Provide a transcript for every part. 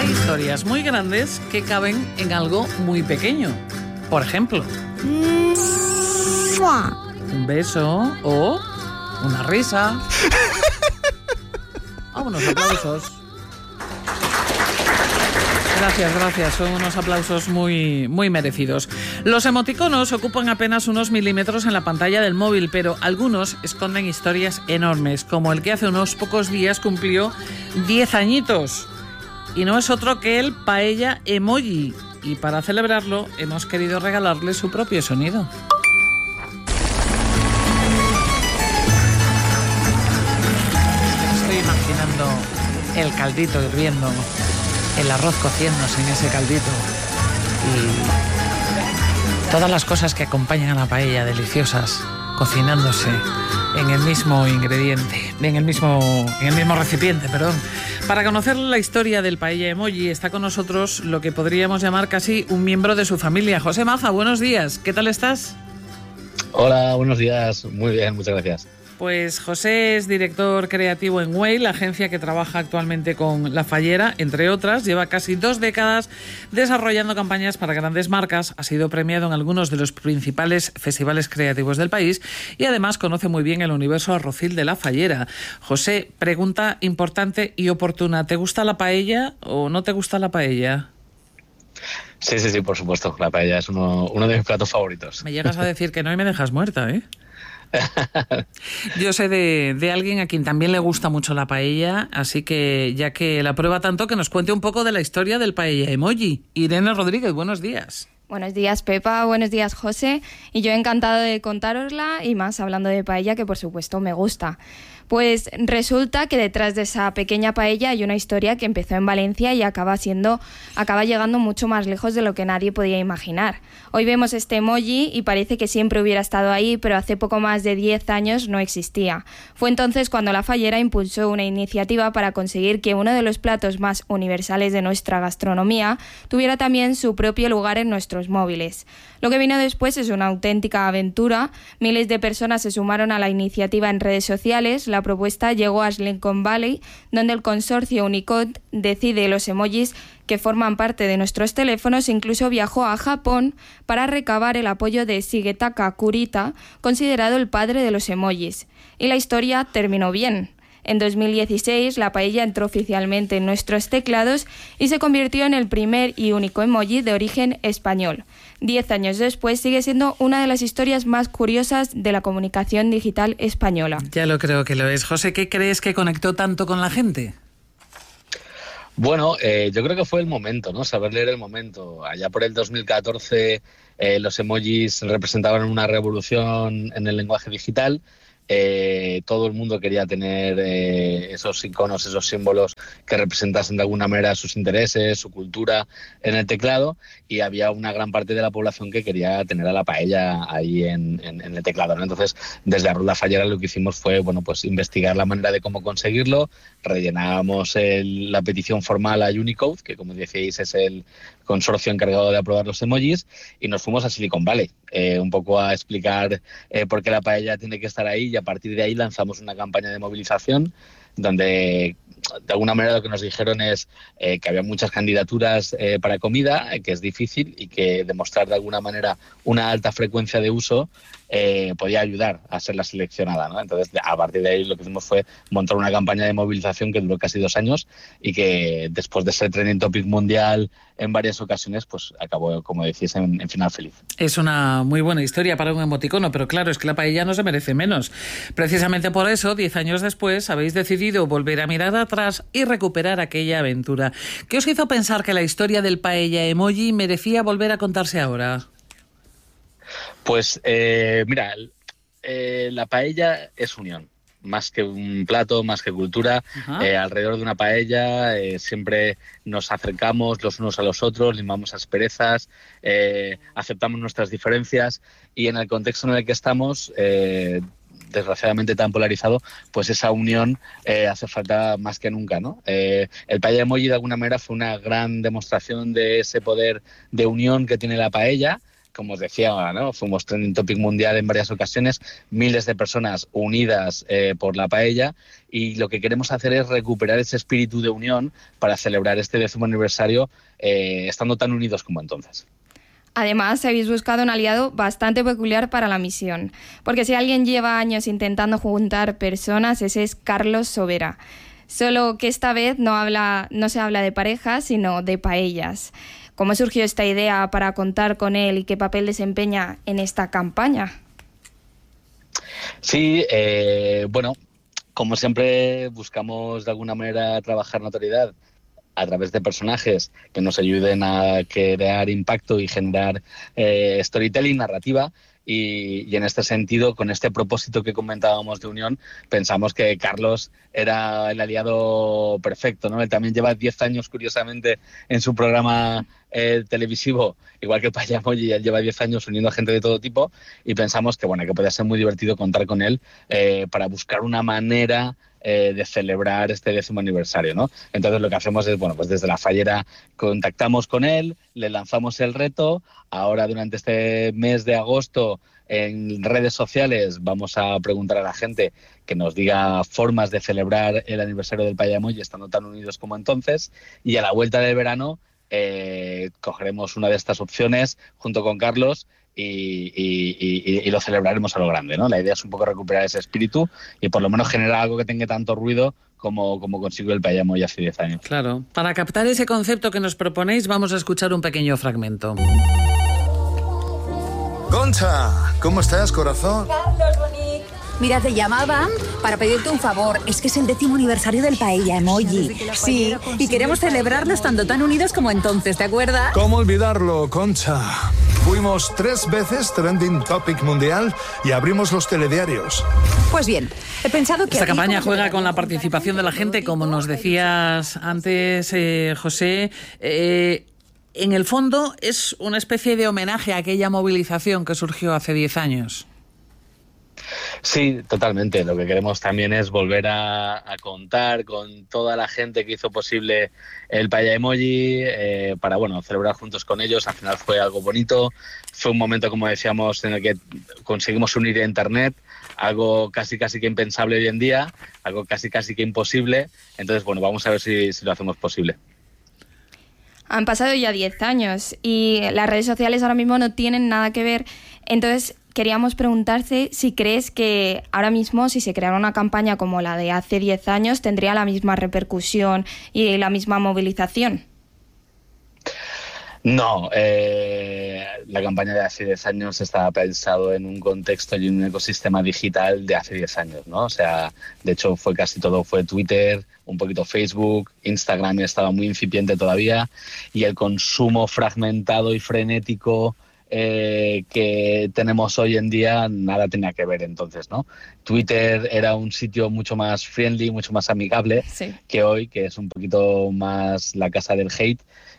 Hay historias muy grandes que caben en algo muy pequeño. Por ejemplo, un beso o una risa. Unos aplausos. Gracias, son unos aplausos muy merecidos. Los emoticonos ocupan apenas unos milímetros en la pantalla del móvil, pero algunos esconden historias enormes, como el que hace unos pocos días cumplió 10 añitos. Y no es otro que el Paella Emoji. Y para celebrarlo hemos querido regalarle su propio sonido. Estoy imaginando el caldito hirviendo, el arroz cociéndose en ese caldito y todas las cosas que acompañan a la paella deliciosas cocinándose en el mismo ingrediente, en el mismo recipiente, perdón. Para conocer la historia del Paella Emoji está con nosotros lo que podríamos llamar casi un miembro de su familia. José Maza, buenos días, ¿qué tal estás? Hola, buenos días, muy bien, muchas gracias. Pues José es director creativo en Way, la agencia que trabaja actualmente con La Fallera, entre otras. Lleva casi 2 décadas desarrollando campañas para grandes marcas. Ha sido premiado en algunos de los principales festivales creativos del país y además conoce muy bien el universo arrocil de La Fallera. José, pregunta importante y oportuna. ¿Te gusta la paella o no te gusta la paella? Sí, por supuesto. La paella es uno de mis platos favoritos. Me llegas a decir que no y me dejas muerta, ¿eh? Yo sé de alguien a quien también le gusta mucho la paella, así que ya que la prueba tanto, que nos cuente un poco de la historia del Paella Emoji. Irene Rodríguez, buenos días. Buenos días, Pepa, buenos días, José, y yo encantada de contárosla y más hablando de paella, que por supuesto me gusta. Pues resulta que detrás de esa pequeña paella hay una historia que empezó en Valencia y acaba llegando mucho más lejos de lo que nadie podía imaginar. Hoy vemos este emoji y parece que siempre hubiera estado ahí, pero hace poco más de 10 años no existía. Fue entonces cuando La Fallera impulsó una iniciativa para conseguir que uno de los platos más universales de nuestra gastronomía tuviera también su propio lugar en nuestros móviles. Lo que vino después es una auténtica aventura. Miles de personas se sumaron a la iniciativa en redes sociales. La propuesta llegó a Silicon Valley, donde el consorcio Unicode decide los emojis que forman parte de nuestros teléfonos. Incluso viajó a Japón para recabar el apoyo de Shigetaka Kurita, considerado el padre de los emojis. Y la historia terminó bien. En 2016, la paella entró oficialmente en nuestros teclados y se convirtió en el primer y único emoji de origen español. 10 años después, sigue siendo una de las historias más curiosas de la comunicación digital española. Ya lo creo que lo es. José, ¿qué crees que conectó tanto con la gente? Bueno, yo creo que fue el momento, ¿no? Saber leer el momento. Allá por el 2014 los emojis representaban una revolución en el lenguaje digital. Todo el mundo quería tener esos iconos, esos símbolos que representasen de alguna manera sus intereses, su cultura en el teclado, y había una gran parte de la población que quería tener a la paella ahí en el teclado, ¿no? Entonces, desde Arroz La Fallera lo que hicimos fue investigar la manera de cómo conseguirlo. Rellenábamos la petición formal a Unicode, que como decíais es el consorcio encargado de aprobar los emojis, y nos fuimos a Silicon Valley, un poco a explicar por qué la paella tiene que estar ahí, y a partir de ahí lanzamos una campaña de movilización donde de alguna manera lo que nos dijeron es que había muchas candidaturas para comida, que es difícil y que demostrar de alguna manera una alta frecuencia de uso podía ayudar a ser la seleccionada, ¿no? Entonces, a partir de ahí lo que hicimos fue montar una campaña de movilización que duró casi 2 años y que después de ser trending topic mundial en varias ocasiones, pues acabó, como decís, en final feliz. Es una muy buena historia para un emoticono, pero claro, es que la paella no se merece menos. Precisamente por eso, 10 años después, habéis decidido volver a mirar atrás y recuperar aquella aventura. ¿Qué os hizo pensar que la historia del Paella Emoji merecía volver a contarse ahora? Pues mira, la paella es unión, más que un plato, más que cultura. Alrededor de una paella siempre nos acercamos los unos a los otros, limamos asperezas, aceptamos nuestras diferencias, y en el contexto en el que estamos, desgraciadamente tan polarizado, pues esa unión hace falta más que nunca, ¿no? El Paella Emoji de alguna manera fue una gran demostración de ese poder de unión que tiene la paella. como os decía, ¿no? Fuimos trending topic mundial en varias ocasiones, miles de personas unidas por la paella, y lo que queremos hacer es recuperar ese espíritu de unión para celebrar este 10º aniversario estando tan unidos como entonces. Además, habéis buscado un aliado bastante peculiar para la misión, porque si alguien lleva años intentando juntar personas, ese es Carlos Sobera. Solo que esta vez no se habla de parejas, sino de paellas. ¿Cómo surgió esta idea para contar con él y qué papel desempeña en esta campaña? Sí, bueno, como siempre buscamos de alguna manera trabajar notoriedad a través de personajes que nos ayuden a crear impacto y generar storytelling, narrativa. Y en este sentido, con este propósito que comentábamos de unión, pensamos que Carlos era el aliado perfecto, ¿no? Él también lleva 10 años, curiosamente, en su programa televisivo, igual que Paella Emoji, él lleva 10 años uniendo a gente de todo tipo, y pensamos que, bueno, que podía ser muy divertido contar con él para buscar una manera de celebrar este 10º aniversario, ¿no? Entonces lo que hacemos es, bueno, pues desde La Fallera contactamos con él, le lanzamos el reto. Ahora durante este mes de agosto en redes sociales vamos a preguntar a la gente que nos diga formas de celebrar el aniversario del Paella Emoji estando tan unidos como entonces, y a la vuelta del verano cogeremos una de estas opciones junto con Carlos y lo celebraremos a lo grande, ¿no? La idea es un poco recuperar ese espíritu y por lo menos generar algo que tenga tanto ruido como consiguió el Paella Emoji hace 10 años. Claro. Para captar ese concepto que nos proponéis, vamos a escuchar un pequeño fragmento. Concha, ¿cómo estás, corazón? Carlos, bonito. Mira, te llamaba para pedirte un favor. Es que es el 10º aniversario del Paella Emoji. Sí, y queremos celebrarlo estando tan unidos como entonces, ¿te acuerdas? ¿Cómo olvidarlo, Concha? Fuimos 3 veces trending topic mundial y abrimos los telediarios. Pues bien, he pensado que... Esta campaña juega con la participación de la gente, como nos decías antes, José. En el fondo es una especie de homenaje a aquella movilización que surgió hace 10 años. Sí, totalmente. Lo que queremos también es volver a contar con toda la gente que hizo posible el Paella Emoji para, bueno, celebrar juntos con ellos. Al final fue algo bonito. Fue un momento, como decíamos, en el que conseguimos unir a Internet, algo casi que impensable hoy en día, algo casi que imposible. Entonces, bueno, vamos a ver si lo hacemos posible. Han pasado ya 10 años y las redes sociales ahora mismo no tienen nada que ver. Entonces, queríamos preguntarte si crees que ahora mismo, si se creara una campaña como la de hace 10 años, tendría la misma repercusión y la misma movilización. No, la campaña de hace 10 años estaba pensado en un contexto y en un ecosistema digital de hace 10 años, ¿no? O sea, de hecho casi todo fue Twitter, un poquito Facebook, Instagram estaba muy incipiente todavía, y el consumo fragmentado y frenético que tenemos hoy en día nada tenía que ver entonces, ¿no? Twitter era un sitio mucho más friendly, mucho más amigable que hoy, que es un poquito más la casa del hate.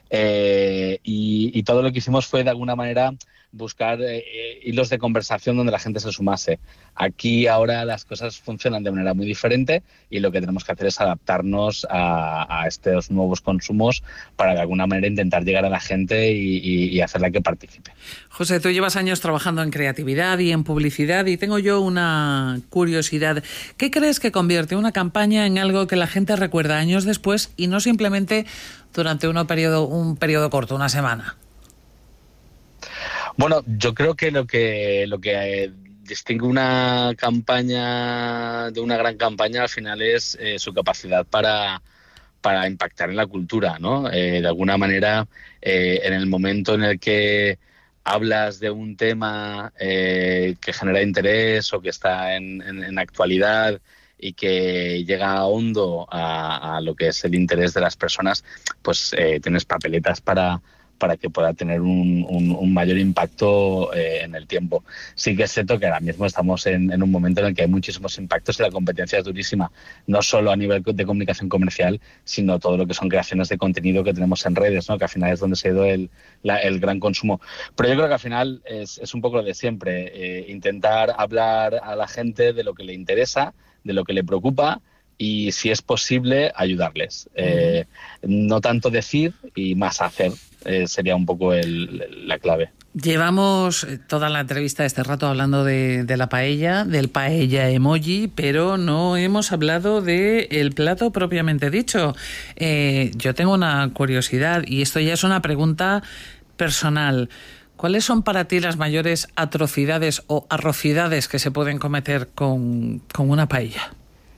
Y todo lo que hicimos fue de alguna manera buscar hilos de conversación donde la gente se sumase. Aquí ahora las cosas funcionan de manera muy diferente y lo que tenemos que hacer es adaptarnos a estos nuevos consumos para de alguna manera intentar llegar a la gente y hacerla que participe. José, tú llevas años trabajando en creatividad y en publicidad y tengo yo una curiosidad. ¿Qué crees que convierte una campaña en algo que la gente recuerda años después y no simplemente durante un periodo corto, una semana? Bueno, yo creo que lo que distingue una campaña de una gran campaña al final es su capacidad para impactar en la cultura, ¿no? De alguna manera, en el momento en el que hablas de un tema que genera interés o que está en actualidad y que llega hondo a lo que es el interés de las personas, pues tienes papeletas para que pueda tener un mayor impacto en el tiempo. Sí que es cierto que ahora mismo estamos en un momento en el que hay muchísimos impactos y la competencia es durísima, no solo a nivel de comunicación comercial, sino todo lo que son creaciones de contenido que tenemos en redes, ¿no? Que al final es donde se ha ido el gran consumo. Pero yo creo que al final es un poco lo de siempre, intentar hablar a la gente de lo que le interesa, de lo que le preocupa, y si es posible ayudarles. No tanto decir y más hacer. sería un poco la clave. Llevamos toda la entrevista este rato hablando de la paella, del paella emoji, pero no hemos hablado del plato propiamente dicho. Yo tengo una curiosidad y esto ya es una pregunta personal. ¿Cuáles son para ti las mayores atrocidades o arrocidades que se pueden cometer con una paella?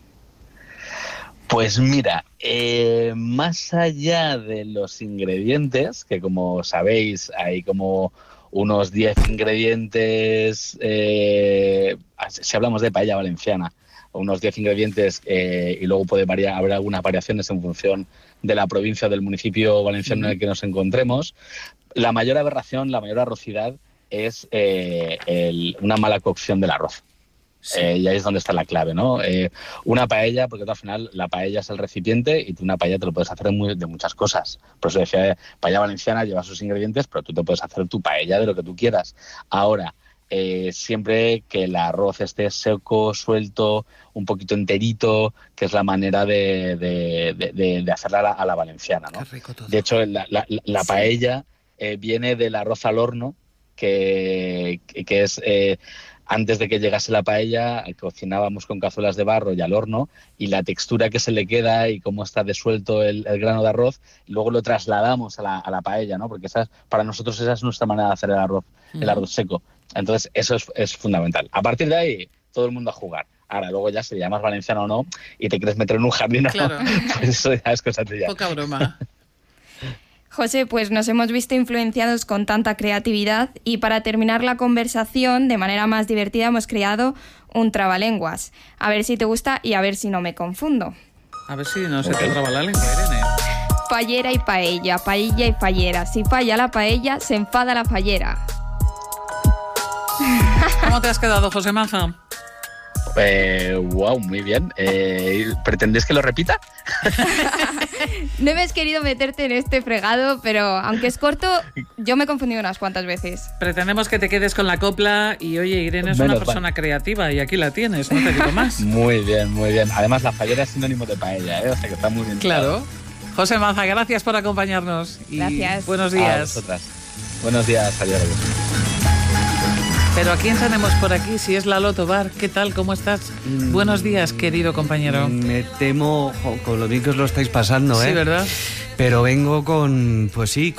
Pues mira, más allá de los ingredientes, que como sabéis hay como unos 10 ingredientes, si hablamos de paella valenciana, unos 10 ingredientes y luego haber algunas variaciones en función de la provincia o del municipio valenciano en el que nos encontremos. La mayor aberración, la mayor arrocidad es una mala cocción del arroz. Sí. Y ahí es donde está la clave, ¿no? Una paella, porque al final la paella es el recipiente y tú una paella te lo puedes hacer de muchas cosas. Por eso decía, paella valenciana lleva sus ingredientes, pero tú te puedes hacer tu paella de lo que tú quieras. Ahora, siempre que el arroz esté seco, suelto, un poquito enterito, que es la manera de hacerla a la valenciana, ¿no? De hecho, la paella viene del arroz al horno, que es... antes de que llegase la paella, cocinábamos con cazuelas de barro y al horno, y la textura que se le queda y cómo está desuelto el grano de arroz, y luego lo trasladamos a la paella, ¿no? Porque para nosotros esa es nuestra manera de hacer el arroz seco. Entonces, eso es fundamental. A partir de ahí, todo el mundo a jugar. Ahora, luego ya si le llamas valenciano o no, y te quieres meter en un jardín, claro. Pues eso ya es cosa tuya. Poca broma. José, pues nos hemos visto influenciados con tanta creatividad y para terminar la conversación de manera más divertida hemos creado un trabalenguas. A ver si te gusta y a ver si no me confundo. A ver si no se te traba la lengua, Irene. Fallera y paella, paella y fallera. Si falla la paella, se enfada la fallera. ¿Cómo te has quedado, José Maza? Wow, muy bien. ¿Pretendés que lo repita? No me has querido meterte en este fregado, pero aunque es corto, yo me he confundido unas cuantas veces. Pretendemos que te quedes con la copla y, oye, Irene es una persona creativa y aquí la tienes, no te digo más. Muy bien, muy bien. Además, la fallera es sinónimo de paella, o sea que está muy bien. Claro. José Maza, gracias por acompañarnos. Y gracias. Buenos días. A vosotras. Buenos días, adiós. Pero ¿a quién tenemos por aquí? Si es Lalo Tobar. ¿Qué tal? ¿Cómo estás? Buenos días, querido compañero. Me temo con lo bien que os lo estáis pasando, ¿eh? Sí, ¿verdad? Pero vengo con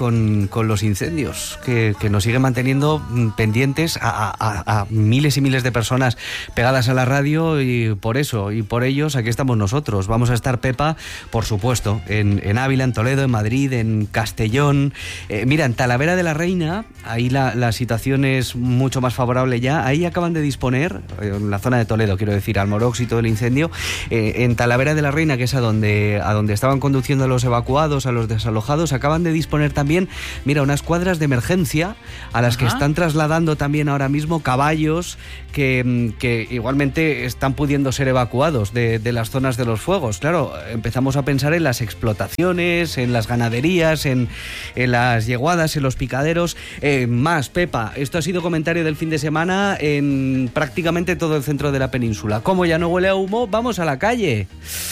los incendios que nos siguen manteniendo pendientes a miles y miles de personas pegadas a la radio, y por eso y por ellos aquí estamos nosotros. Vamos a estar, Pepa, por supuesto, en Ávila, en Toledo, en Madrid, en Castellón. Mira, en Talavera de la Reina, ahí la situación es mucho más favorable ya. Ahí acaban de disponer, en la zona de Toledo, quiero decir, Almorox y todo el incendio, en Talavera de la Reina, que es a donde estaban conduciendo a los evacuados, a los desalojados, acaban de disponer también, mira, unas cuadras de emergencia a las que están trasladando también ahora mismo caballos que igualmente están pudiendo ser evacuados de las zonas de los fuegos. Claro, empezamos a pensar en las explotaciones, en las ganaderías, en las yeguadas, en los picaderos. Más, Pepa, esto ha sido comentario del fin de semana en prácticamente todo el centro de la península. Como ya no huele a humo, vamos a la calle.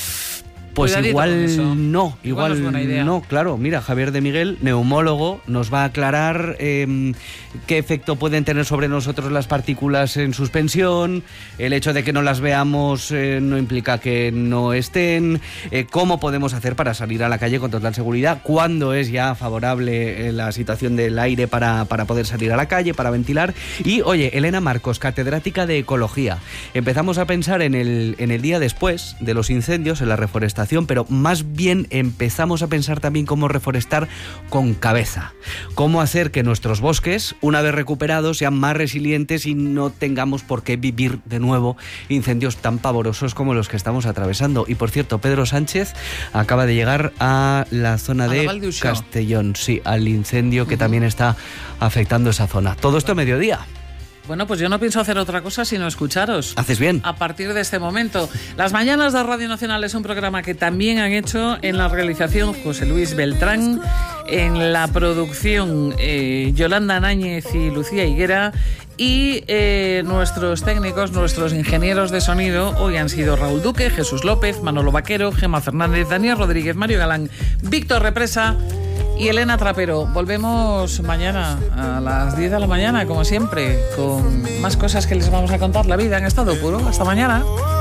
Pues igual no, igual no, claro. Mira, Javier de Miguel, neumólogo, nos va a aclarar qué efecto pueden tener sobre nosotros las partículas en suspensión. El hecho de que no las veamos no implica que no estén. Cómo podemos hacer para salir a la calle con total seguridad. Cuándo es ya favorable la situación del aire para poder salir a la calle, para ventilar. Y, oye, Elena Marcos, catedrática de Ecología. Empezamos a pensar en el día después de los incendios, en la reforestación, pero más bien empezamos a pensar también cómo reforestar con cabeza, cómo hacer que nuestros bosques, una vez recuperados, sean más resilientes y no tengamos por qué vivir de nuevo incendios tan pavorosos como los que estamos atravesando. Y por cierto, Pedro Sánchez acaba de llegar a la zona de Castellón, sí, al incendio que también está afectando esa zona. Todo esto a mediodía. Bueno, pues yo no pienso hacer otra cosa sino escucharos. Haces bien. A partir de este momento. Las Mañanas de Radio Nacional es un programa que también han hecho en la realización José Luis Beltrán, en la producción Yolanda Náñez y Lucía Higuera, y nuestros técnicos, nuestros ingenieros de sonido hoy han sido Raúl Duque, Jesús López, Manolo Vaquero, Gemma Fernández, Daniel Rodríguez, Mario Galán, Víctor Represa y Elena Trapero. Volvemos mañana a las 10 de la mañana, como siempre, con más cosas que les vamos a contar. La vida en estado puro. Hasta mañana.